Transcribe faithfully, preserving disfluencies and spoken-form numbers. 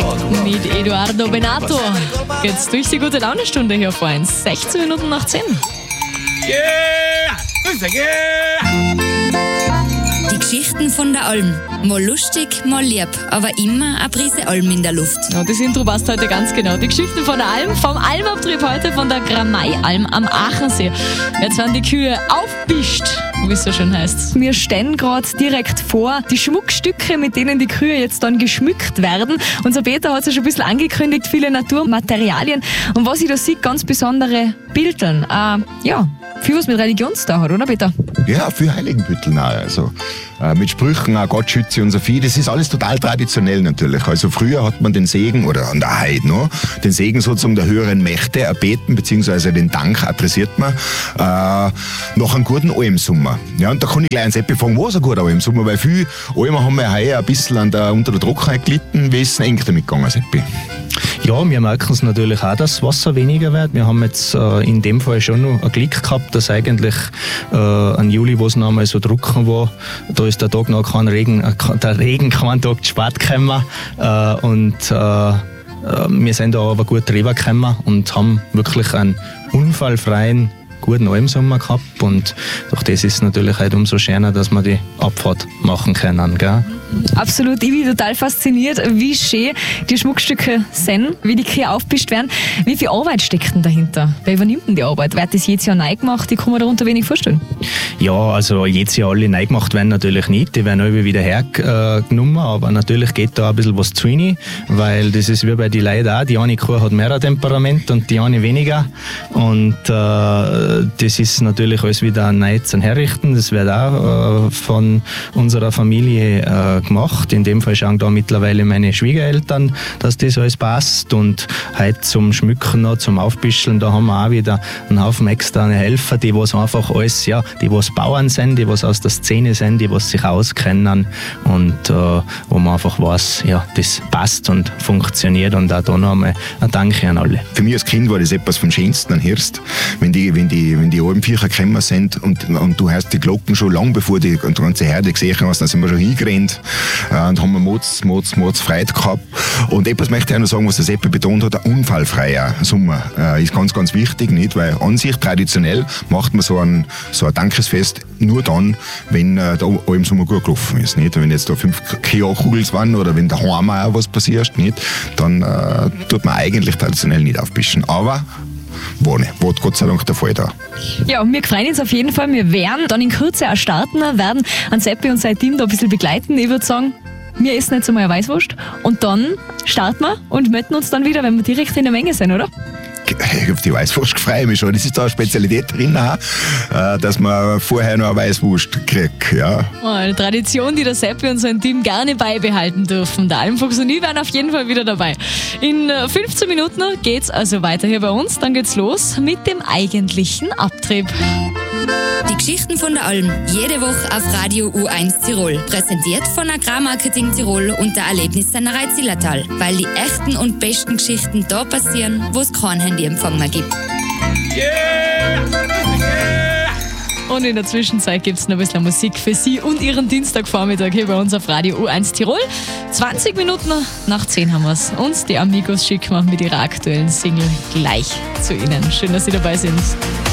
Mit Eduardo Benato geht's durch die gute Laune-Stunde hier vor eins. sechzehn Minuten nach zehn. Yeah! Yeah! Die Geschichten von der Alm. Mal lustig, mal lieb, aber immer eine Prise Alm in der Luft. Ja, das Intro passt heute ganz genau. Die Geschichten von der Alm, vom Almabtrieb heute von der Gramei-Alm am Achensee. Jetzt werden die Kühe aufbischt, wie es so schön heißt. Wir stehen gerade direkt vor die Schmuckstücke, mit denen die Kühe jetzt dann geschmückt werden. Unser Peter hat es ja schon ein bisschen angekündigt, viele Naturmaterialien. Und was ich da sehe, ganz besondere Bildeln. Äh, ja, viel was mit Religion zu tun hat, oder Peter? Ja, für Heiligenbüttel auch. Also, äh, mit Sprüchen, auch Gott schütze unser Vieh. Das ist alles total traditionell natürlich. Also früher hat man den Segen, oder an der heute noch, den Segen sozusagen der höheren Mächte erbeten, beziehungsweise den Dank adressiert man äh, nach einem guten Almsommer. Ja, und da kann ich gleich ein Seppi fragen, was ein guter Almsommer? Weil viele Almer haben ja heuer ein bisschen an der, unter der Trockenheit gelitten. Wie ist es eng damit gegangen, Seppi? Ja, wir merken es natürlich auch, dass das Wasser weniger wird. Wir haben jetzt äh, in dem Fall schon noch ein Glück gehabt, dass eigentlich äh, an Juli, wo es noch einmal so trocken war, da ist der Tag noch kein Regen, äh, der Regen keinen Tag zu spät gekommen. Äh, und äh, wir sind da aber gut drüber gekommen und haben wirklich einen unfallfreien, guten Almsommer gehabt. Und durch das ist es natürlich halt umso schöner, dass wir die Abfahrt machen können. Gell? Absolut, ich bin total fasziniert, wie schön die Schmuckstücke sind, wie die Kühe aufbischt werden. Wie viel Arbeit steckt denn dahinter? Wer übernimmt denn die Arbeit? Wird das jedes Jahr neu gemacht? Ich kann mir darunter wenig vorstellen. Ja, also jedes Jahr alle neu gemacht werden natürlich nicht. Die werden alle wieder hergenommen, aber natürlich geht da ein bisschen was zu rein, weil das ist wie bei den Leuten auch. Die eine Kuh hat mehr Temperament und die eine weniger. Und äh, das ist natürlich alles wieder neu zu herrichten. Das wird auch äh, von unserer Familie äh, gemacht. In dem Fall schauen da mittlerweile meine Schwiegereltern, dass das alles passt. Und heute zum Schmücken noch, zum Aufbischeln, da haben wir auch wieder einen Haufen externe Helfer, die was einfach alles, ja, die was Bauern sind, die was aus der Szene sind, die was sich auskennen und äh, wo man einfach weiß, ja, das passt und funktioniert. Und auch da noch einmal ein Danke an alle. Für mich als Kind war das etwas vom Schönsten an Hirst, wenn die, wenn die, wenn die Almviecher gekommen sind und, und du hörst die Glocken schon lang bevor die, die ganze Herde gesehen hast, dann sind wir schon hingerannt äh, und haben wir Mods, Mods, Mods Freude gehabt. Und etwas möchte ich auch noch sagen, was der Seppi betont hat, ein unfallfreier Sommer äh, ist ganz, ganz wichtig, nicht? Weil an sich traditionell macht man so ein, so ein Dankesfest nur dann, wenn äh, der Almsommer gut gelaufen ist, nicht? Wenn jetzt da fünf Kiokugeln waren oder wenn daheim auch was passiert, nicht? Dann äh, tut man eigentlich traditionell nicht aufbischen. Aber war nicht. War Gott sei Dank der Fall da. Ja, wir freuen uns auf jeden Fall. Wir werden dann in Kürze auch starten, werden an Seppi und sein Team da ein bisschen begleiten. Ich würde sagen, wir essen jetzt einmal eine Weißwurst und dann starten wir und melden uns dann wieder, wenn wir direkt in der Menge sind, oder? Auf die Weißwurst freue ich mich schon. Das ist da eine Spezialität drin, auch, dass man vorher noch eine Weißwurst kriegt. Ja. Oh, eine Tradition, die der Seppi und sein Team gerne beibehalten dürfen. Der Almfuchs und ich werden auf jeden Fall wieder dabei. In fünfzehn Minuten geht's also weiter hier bei uns. Dann geht's los mit dem eigentlichen Abtrieb. Die Geschichten von der Alm. Jede Woche auf Radio U eins Tirol. Präsentiert von Agrarmarketing Tirol und der Erlebnissennerei Zillertal. Weil die echten und besten Geschichten da passieren, wo es kein Handyempfang mehr gibt. Yeah! Yeah! Und in der Zwischenzeit gibt's noch ein bisschen Musik für Sie und Ihren Dienstagvormittag hier bei uns auf Radio U eins Tirol. zwanzig Minuten nach zehn haben wir's. Und die Amigos schicken wir mit ihrer aktuellen Single gleich zu Ihnen. Schön, dass Sie dabei sind.